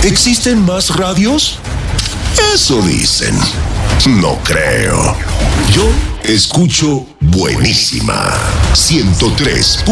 ¿Existen más radios? Eso dicen. No creo. Yo escucho Buenísima 103.